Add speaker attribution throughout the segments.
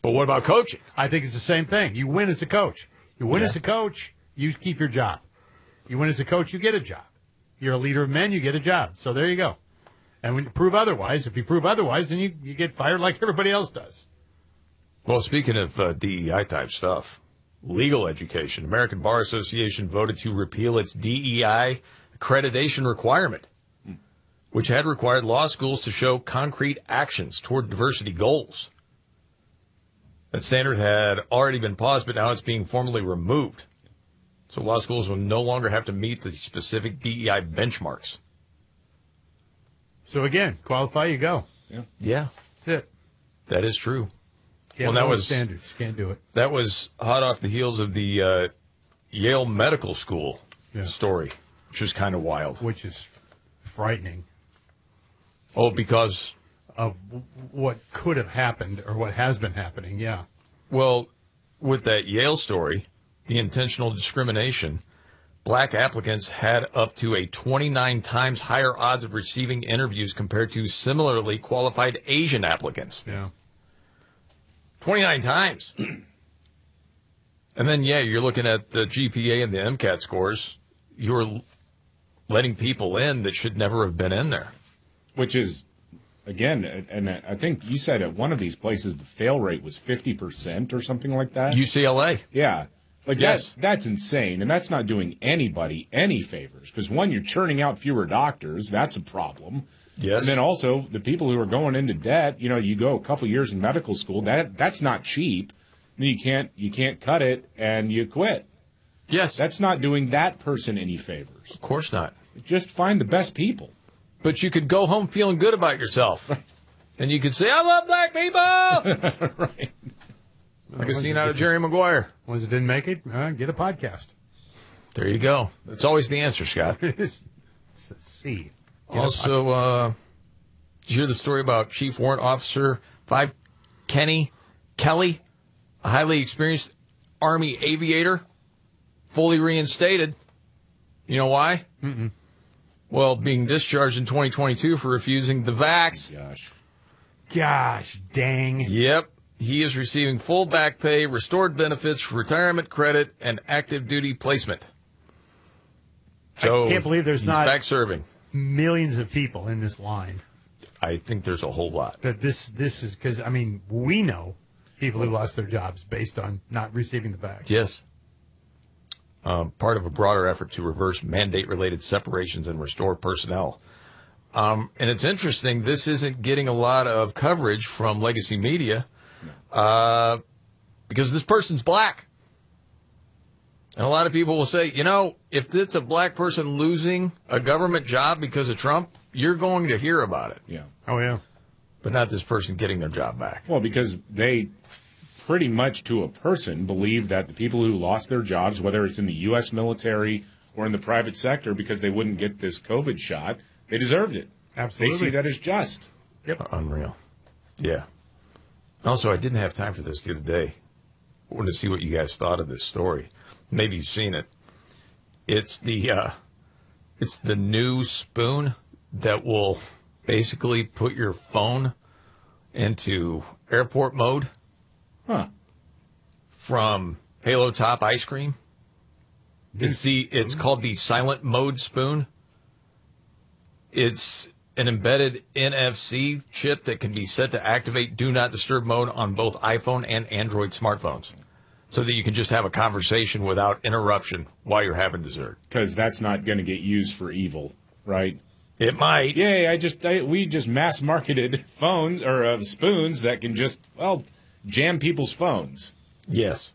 Speaker 1: But what about coaching?
Speaker 2: I think it's the same thing. You win as a coach. You win as a coach, you keep your job. You win as a coach, you get a job. You're a leader of men, you get a job. So there you go. And when you prove otherwise, if you prove otherwise, then you get fired like everybody else does.
Speaker 1: Well, speaking of DEI type stuff, legal education, American Bar Association voted to repeal its DEI accreditation requirement, which had required law schools to show concrete actions toward diversity goals. That standard had already been paused, but now it's being formally removed. So law schools will no longer have to meet the specific DEI benchmarks.
Speaker 2: So again, qualify, you go.
Speaker 1: Yeah.
Speaker 2: That's it.
Speaker 1: That is true.
Speaker 2: Can't
Speaker 1: that
Speaker 2: lower
Speaker 1: was
Speaker 2: standards. Can't do it.
Speaker 1: That was hot off the heels of the Yale Medical School story, which was kind of wild.
Speaker 2: Which is frightening.
Speaker 1: Oh, because
Speaker 2: of what could have happened or what has been happening, yeah.
Speaker 1: Well, with that Yale story, the intentional discrimination, black applicants had up to a 29 times higher odds of receiving interviews compared to similarly qualified Asian applicants.
Speaker 2: Yeah.
Speaker 1: 29 times. And then, you're looking at the GPA and the MCAT scores. You're letting people in that should never have been in there.
Speaker 3: Which is, again, and I think you said at one of these places the fail rate was 50% or something like that.
Speaker 1: UCLA.
Speaker 3: Yeah. Like
Speaker 1: yes.
Speaker 3: That's insane, and that's not doing anybody any favors. Because, one, you're churning out fewer doctors. That's a problem.
Speaker 1: Yes.
Speaker 3: And then also the people who are going into debt, you go a couple years in medical school, that's not cheap. Then you can't cut it and you quit.
Speaker 1: Yes.
Speaker 3: That's not doing that person any favors.
Speaker 1: Of course not.
Speaker 3: Just find the best people.
Speaker 1: But you could go home feeling good about yourself. And you could say, I love black people.
Speaker 3: Right.
Speaker 1: Like a scene out of Jerry Maguire.
Speaker 2: Ones that didn't make it, get a podcast.
Speaker 1: There you go. That's always the answer, Scott.
Speaker 2: It's a C.
Speaker 1: Also, did you hear the story about Chief Warrant Officer 5 Kenny Kelly, a highly experienced Army aviator, fully reinstated? You know why?
Speaker 2: Mm-mm.
Speaker 1: Well, being discharged in 2022 for refusing the vax.
Speaker 2: Gosh, dang.
Speaker 1: Yep. He is receiving full back pay, restored benefits, retirement credit, and active duty placement. So
Speaker 2: I can't believe there's
Speaker 1: he's
Speaker 2: not
Speaker 1: back serving.
Speaker 2: Millions of people in this line.
Speaker 1: I think there's a whole lot.
Speaker 2: That this is because, we know people who lost their jobs based on not receiving the vax.
Speaker 1: Yes. Part of a broader effort to reverse mandate-related separations and restore personnel. And it's interesting, this isn't getting a lot of coverage from legacy media because this person's black. And a lot of people will say, if it's a black person losing a government job because of Trump, you're going to hear about it.
Speaker 3: Yeah.
Speaker 2: Oh, yeah.
Speaker 1: But not this person getting their job back.
Speaker 3: Well, because they pretty much to a person believe that the people who lost their jobs, whether it's in the U.S. military or in the private sector because they wouldn't get this COVID shot, they deserved it.
Speaker 2: Absolutely.
Speaker 3: They see that as just.
Speaker 2: Yep.
Speaker 1: Unreal. Yeah. Also, I didn't have time for this the other day. I wanted to see what you guys thought of this story. Maybe you've seen it. It's the new spoon that will basically put your phone into airport mode.
Speaker 3: Huh.
Speaker 1: From Halo Top ice cream. It's called the silent mode spoon. It's an embedded NFC chip that can be set to activate Do Not Disturb mode on both iPhone and Android smartphones, so that you can just have a conversation without interruption while you're having dessert.
Speaker 3: Because that's not going to get used for evil, right?
Speaker 1: It might.
Speaker 3: Yay! We just mass marketed phones or spoons that can just jam people's phones.
Speaker 1: Yes.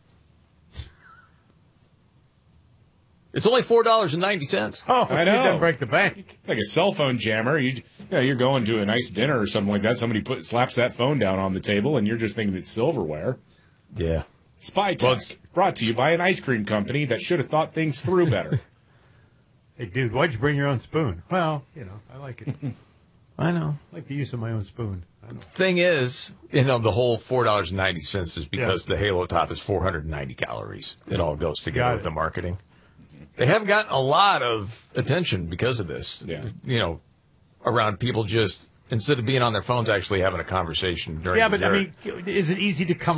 Speaker 1: It's only $4.90.
Speaker 2: Oh,
Speaker 3: I know.
Speaker 2: It doesn't break the bank.
Speaker 3: It's like a cell phone jammer. You're going to a nice dinner or something like that. Somebody slaps that phone down on the table, and you're just thinking it's silverware.
Speaker 1: Yeah.
Speaker 3: Spy Tech, brought to you by an ice cream company that should have thought things through better.
Speaker 2: Hey, dude, why'd you bring your own spoon? Well, I like it.
Speaker 1: I know.
Speaker 2: I like the use of my own spoon.
Speaker 1: Thing is, the whole $4.90 is because the Halo Top is 490 calories. It all goes together with the marketing. They have gotten a lot of attention because of this.
Speaker 3: Yeah.
Speaker 1: Around people just, instead of being on their phones, actually having a conversation during the
Speaker 2: is it easy to come